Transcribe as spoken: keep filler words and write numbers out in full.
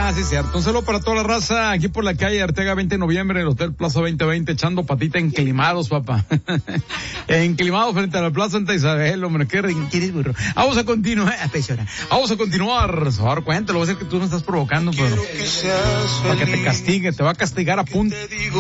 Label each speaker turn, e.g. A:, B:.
A: Ah, sí, cierto. Un saludo para toda la raza aquí por la calle Arteaga veinte de noviembre, el Hotel Plaza veinte veinte, echando patita enclimados, papá. Enclimados frente a la Plaza Santa Isabel, hombre, qué rico. ¿Quieres burro? Vamos a continuar. Vamos a continuar. Se va a dar cuenta, lo voy a decir que tú me estás provocando, pero para que te castigue, te va a castigar a punto.